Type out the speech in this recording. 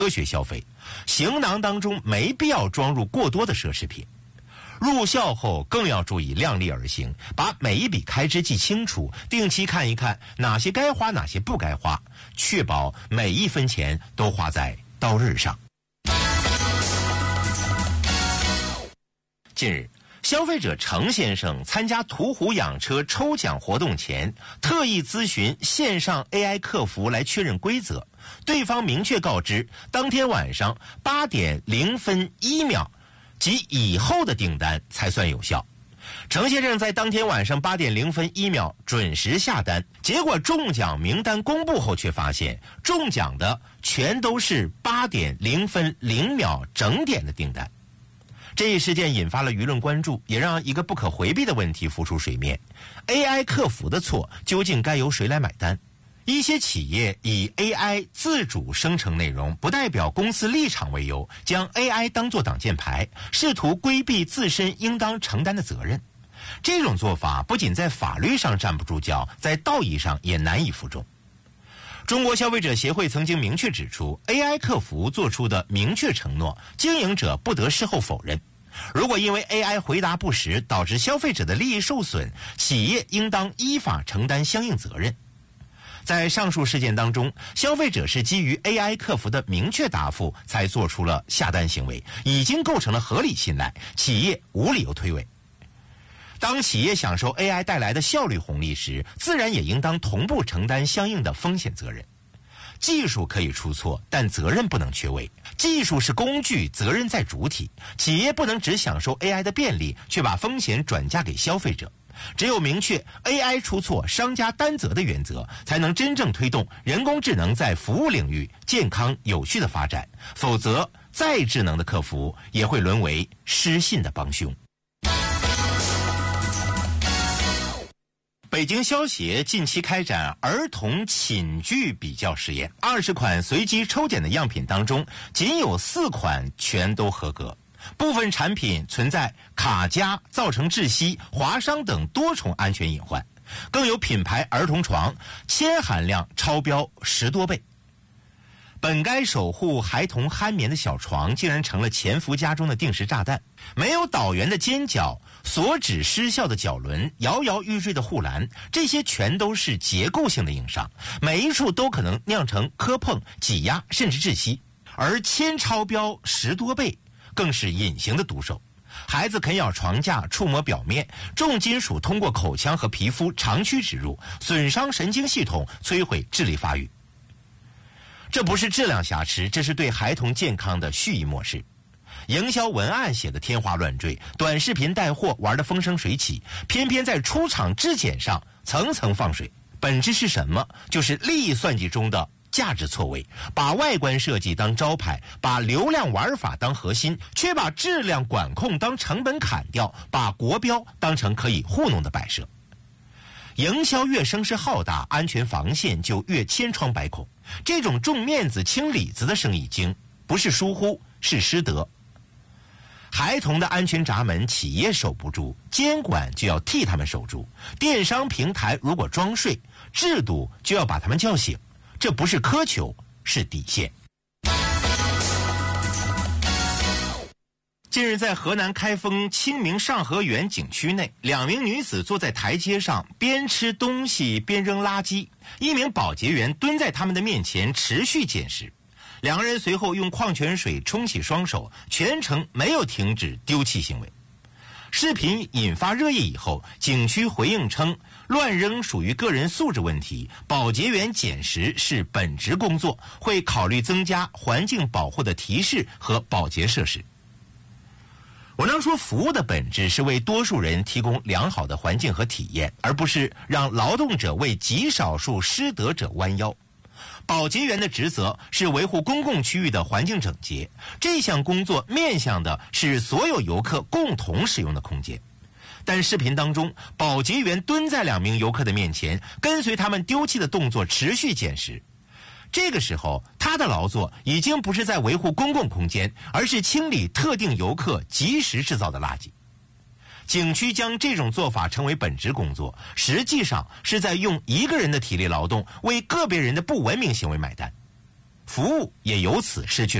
科学消费，行囊当中没必要装入过多的奢侈品。入校后更要注意量力而行，把每一笔开支记清楚，定期看一看哪些该花，哪些不该花，确保每一分钱都花在刀刃上。近日，消费者程先生参加途虎养车抽奖活动前，特意咨询线上 AI 客服来确认规则，对方明确告知，当天晚上8点0分1秒及以后的订单才算有效。程先生在当天晚上8点0分1秒准时下单，结果中奖名单公布后却发现，中奖的全都是8点0分0秒整点的订单。这一事件引发了舆论关注，也让一个不可回避的问题浮出水面： AI 客服的错究竟该由谁来买单？一些企业以 AI 自主生成内容不代表公司立场为由，将 AI 当作挡箭牌，试图规避自身应当承担的责任。这种做法不仅在法律上站不住脚，在道义上也难以服众。中国消费者协会曾经明确指出， AI 客服做出的明确承诺，经营者不得事后否认。如果因为 AI 回答不实导致消费者的利益受损，企业应当依法承担相应责任。在上述事件当中，消费者是基于 AI 客服的明确答复才做出了下单行为，已经构成了合理信赖，企业无理由推诿。当企业享受 AI 带来的效率红利时，自然也应当同步承担相应的风险责任。技术可以出错，但责任不能缺位。技术是工具，责任在主体。企业不能只享受 AI 的便利，却把风险转嫁给消费者。只有明确 AI 出错商家担责的原则，才能真正推动人工智能在服务领域健康有序的发展，否则再智能的客服也会沦为失信的帮凶。北京消协近期开展儿童寝具比较试验，20款随机抽检的样品当中，仅有4款全都合格。部分产品存在卡夹、造成窒息、划伤等多重安全隐患，更有品牌儿童床铅含量超标10多倍。本该守护孩童酣眠的小床，竟然成了潜伏家中的定时炸弹。没有导圆的尖角、锁止失效的角轮、摇摇欲坠的护栏，这些全都是结构性的硬伤，每一处都可能酿成磕碰、挤压甚至窒息。而铅超标10多倍更是隐形的毒手，孩子啃咬床架、触摸表面，重金属通过口腔和皮肤长驱直入，损伤神经系统，摧毁智力发育。这不是质量瑕疵，这是对孩童健康的蓄意漠视。营销文案写得天花乱坠，短视频带货玩得风生水起，偏偏在出厂质检上层层放水。本质是什么？就是利益算计中的价值错位，把外观设计当招牌，把流量玩法当核心，却把质量管控当成本砍掉，把国标当成可以糊弄的摆设。营销越声势浩大，安全防线就越千疮百孔。这种重面子轻里子的生意经，不是疏忽，是失德。孩童的安全闸门，企业守不住，监管就要替他们守住。电商平台如果装睡，制度就要把他们叫醒。这不是苛求，是底线。近日，在河南开封清明上河园景区内，2名女子坐在台阶上，边吃东西边扔垃圾。一名保洁员蹲在他们的面前持续监视。2个人随后用矿泉水冲洗双手，全程没有停止丢弃行为。视频引发热议以后，景区回应称，乱扔属于个人素质问题，保洁员捡拾是本职工作，会考虑增加环境保护的提示和保洁设施。我能说，服务的本质是为多数人提供良好的环境和体验，而不是让劳动者为极少数失德者弯腰。保洁员的职责是维护公共区域的环境整洁，这项工作面向的是所有游客共同使用的空间。但视频当中，保洁员蹲在2名游客的面前，跟随他们丢弃的动作持续捡拾。这个时候，他的劳作已经不是在维护公共空间，而是清理特定游客及时制造的垃圾。景区将这种做法成为本职工作，实际上是在用一个人的体力劳动为个别人的不文明行为买单。 服务也由此失去